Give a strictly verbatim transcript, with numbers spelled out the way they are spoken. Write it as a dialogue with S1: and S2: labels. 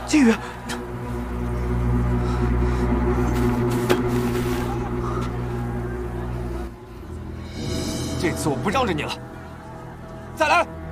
S1: 金宇，
S2: 这次我不让着你了，再来！